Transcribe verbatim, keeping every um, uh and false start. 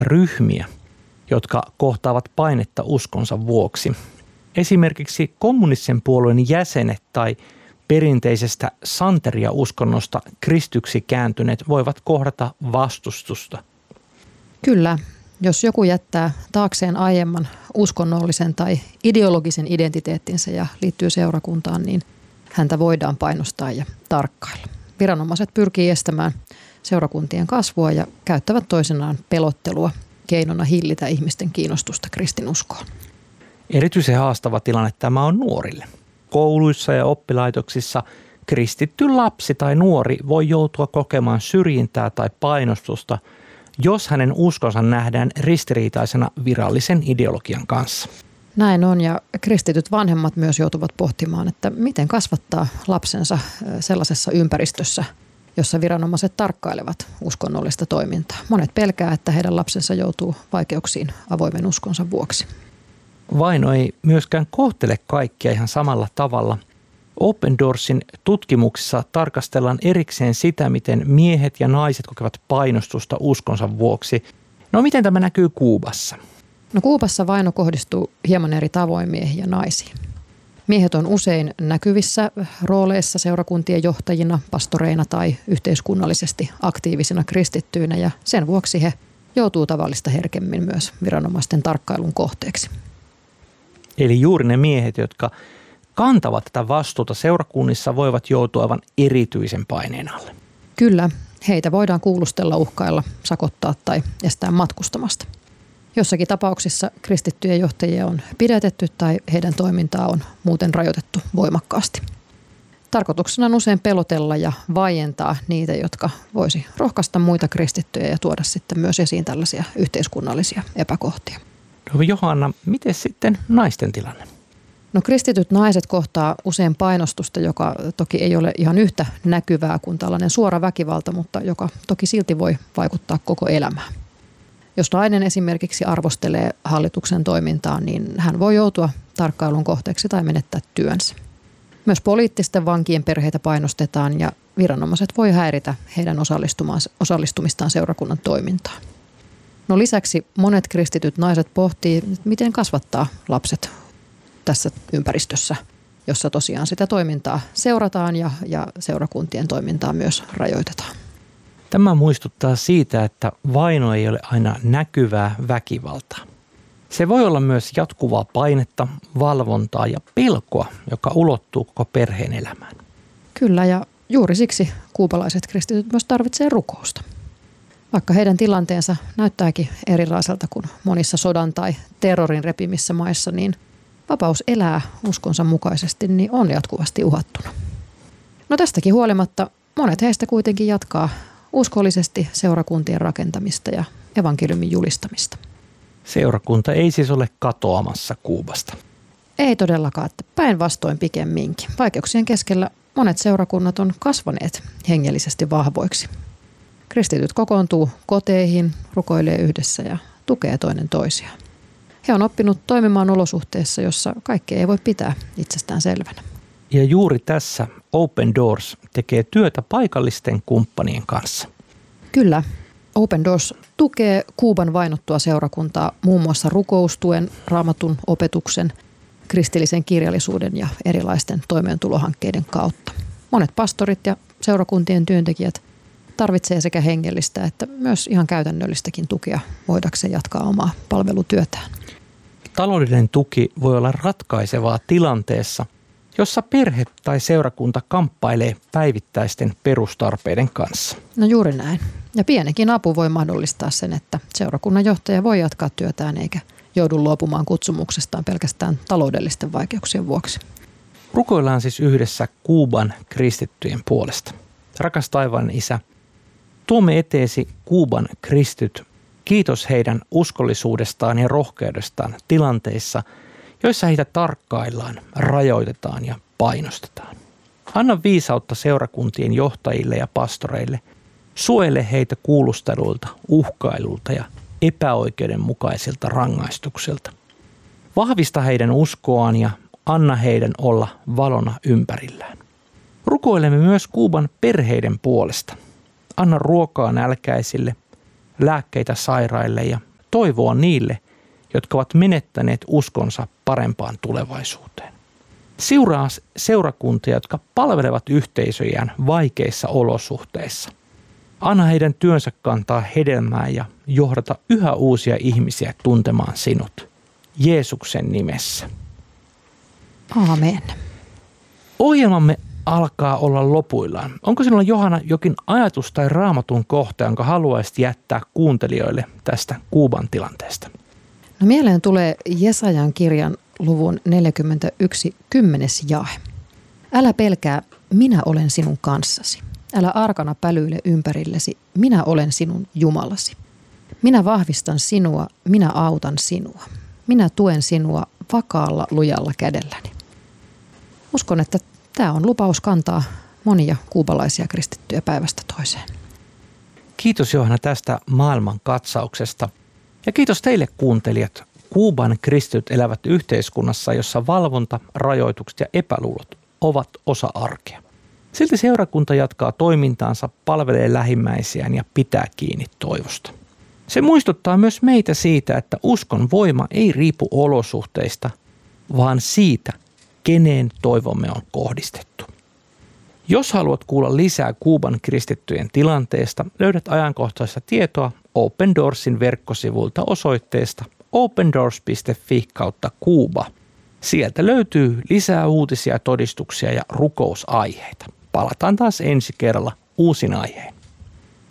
ryhmiä, jotka kohtaavat painetta uskonsa vuoksi. Esimerkiksi kommunistisen puolueen jäsenet tai perinteisestä santeria-uskonnosta kristyksi kääntyneet voivat kohdata vastustusta. Kyllä, jos joku jättää taakseen aiemman uskonnollisen tai ideologisen identiteettinsä ja liittyy seurakuntaan, niin häntä voidaan painostaa ja tarkkailla. Viranomaiset pyrkii estämään seurakuntien kasvua ja käyttävät toisenaan pelottelua keinona hillitä ihmisten kiinnostusta kristinuskoon. Erityisen haastava tilanne tämä on nuorille. Kouluissa ja oppilaitoksissa kristitty lapsi tai nuori voi joutua kokemaan syrjintää tai painostusta, jos hänen uskonsa nähdään ristiriitaisena virallisen ideologian kanssa. Näin on, ja kristityt vanhemmat myös joutuvat pohtimaan, että miten kasvattaa lapsensa sellaisessa ympäristössä, jossa viranomaiset tarkkailevat uskonnollista toimintaa. Monet pelkää, että heidän lapsensa joutuu vaikeuksiin avoimen uskonsa vuoksi. Vaino ei myöskään kohtele kaikkia ihan samalla tavalla. Open Doorsin tutkimuksissa tarkastellaan erikseen sitä, miten miehet ja naiset kokevat painostusta uskonsa vuoksi. No miten tämä näkyy Kuubassa? No Kuubassa vaino kohdistuu hieman eri tavoin miehiin ja naisiin. Miehet on usein näkyvissä rooleissa seurakuntien johtajina, pastoreina tai yhteiskunnallisesti aktiivisina kristittyinä, ja sen vuoksi he joutuu tavallista herkemmin myös viranomaisten tarkkailun kohteeksi. Eli juuri ne miehet, jotka kantavat tätä vastuuta seurakunnissa, voivat joutua aivan erityisen paineen alle. Kyllä, heitä voidaan kuulustella, uhkailla, sakottaa tai estää matkustamasta. Jossakin tapauksissa kristittyjen johtajia on pidätetty tai heidän toimintaa on muuten rajoitettu voimakkaasti. Tarkoituksena on usein pelotella ja vaientaa niitä, jotka voisi rohkaista muita kristittyjä ja tuoda sitten myös esiin tällaisia yhteiskunnallisia epäkohtia. No Johanna, miten sitten naisten tilanne? No kristityt naiset kohtaa usein painostusta, joka toki ei ole ihan yhtä näkyvää kuin tällainen suora väkivalta, mutta joka toki silti voi vaikuttaa koko elämään. Jos nainen esimerkiksi arvostelee hallituksen toimintaa, niin hän voi joutua tarkkailun kohteeksi tai menettää työnsä. Myös poliittisten vankien perheitä painostetaan ja viranomaiset voi häiritä heidän osallistumistaan seurakunnan toimintaan. No lisäksi monet kristityt naiset pohtii, miten kasvattaa lapset tässä ympäristössä, jossa tosiaan sitä toimintaa seurataan ja, ja seurakuntien toimintaa myös rajoitetaan. Tämä muistuttaa siitä, että vaino ei ole aina näkyvää väkivaltaa. Se voi olla myös jatkuvaa painetta, valvontaa ja pelkoa, joka ulottuu koko perheen elämään. Kyllä, ja juuri siksi kuubalaiset kristityt myös tarvitsee rukousta. Vaikka heidän tilanteensa näyttääkin erilaiselta kuin monissa sodan tai terrorin repimissä maissa, niin vapaus elää uskonsa mukaisesti niin on jatkuvasti uhattuna. No tästäkin huolimatta monet heistä kuitenkin jatkaa uskollisesti seurakuntien rakentamista ja evankeliumin julistamista. Seurakunta ei siis ole katoamassa Kuubasta. Ei todellakaan, että päinvastoin pikemminkin. Vaikeuksien keskellä monet seurakunnat on kasvaneet hengellisesti vahvoiksi. Kristityt kokoontuu koteihin, rukoilee yhdessä ja tukee toinen toisiaan. He on oppinut toimimaan olosuhteissa, jossa kaikkea ei voi pitää itsestään selvänä. Ja juuri tässä Open Doors tekee työtä paikallisten kumppanien kanssa. Kyllä. Open Doors tukee Kuuban vainottua seurakuntaa muun muassa rukoustuen, raamatun opetuksen, kristillisen kirjallisuuden ja erilaisten toimeentulohankkeiden kautta. Monet pastorit ja seurakuntien työntekijät tarvitsee sekä hengellistä että myös ihan käytännöllistäkin tukea voidakseen jatkaa omaa palvelutyötään. Taloudellinen tuki voi olla ratkaisevaa tilanteessa, jossa perhe tai seurakunta kamppailee päivittäisten perustarpeiden kanssa. No juuri näin. Ja pienikin apu voi mahdollistaa sen, että seurakunnan johtaja voi jatkaa työtään eikä joudu luopumaan kutsumuksestaan pelkästään taloudellisten vaikeuksien vuoksi. Rukoillaan siis yhdessä Kuuban kristittyjen puolesta. Rakas taivaan Isä, tuomme eteesi Kuuban kristityt. Kiitos heidän uskollisuudestaan ja rohkeudestaan tilanteissa, joissa heitä tarkkaillaan, rajoitetaan ja painostetaan. Anna viisautta seurakuntien johtajille ja pastoreille. Suojele heitä kuulusteluilta, uhkailulta ja epäoikeudenmukaisilta rangaistuksilta. Vahvista heidän uskoaan ja anna heidän olla valona ympärillään. Rukoilemme myös Kuuban perheiden puolesta. Anna ruokaa nälkäisille, lääkkeitä sairaille ja toivoa niille, jotka ovat menettäneet uskonsa parempaan tulevaisuuteen. Seuraa seurakuntia, jotka palvelevat yhteisöjään vaikeissa olosuhteissa. Anna heidän työnsä kantaa hedelmää ja johdata yhä uusia ihmisiä tuntemaan sinut. Jeesuksen nimessä. Aamen. Ohjelmamme alkaa olla lopuillaan. Onko sinulla, Johanna, jokin ajatus tai raamatun kohta, jonka haluaisit jättää kuuntelijoille tästä Kuuban tilanteesta? No mieleen tulee Jesajan kirjan luvun neljäkymmentäyksi kymmenes jae. Älä pelkää, minä olen sinun kanssasi. Älä arkana pälyile ympärillesi, minä olen sinun Jumalasi. Minä vahvistan sinua, minä autan sinua. Minä tuen sinua vakaalla lujalla kädelläni. Uskon, että tämä on lupaus kantaa monia kuubalaisia kristittyjä päivästä toiseen. Kiitos, Johanna, tästä maailman katsauksesta. Ja kiitos teille, kuuntelijat. Kuuban kristityt elävät yhteiskunnassa, jossa valvonta, rajoitukset ja epäluulot ovat osa arkea. Silti seurakunta jatkaa toimintaansa, palvelee lähimmäisiään ja pitää kiinni toivosta. Se muistuttaa myös meitä siitä, että uskon voima ei riipu olosuhteista, vaan siitä, keneen toivomme on kohdistettu. Jos haluat kuulla lisää Kuuban kristittyjen tilanteesta, löydät ajankohtaista tietoa Open Doorsin verkkosivuilta osoitteesta opendoors piste fi kautta Kuuba. Sieltä löytyy lisää uutisia, todistuksia ja rukousaiheita. Palataan taas ensi kerralla uusin aiheen.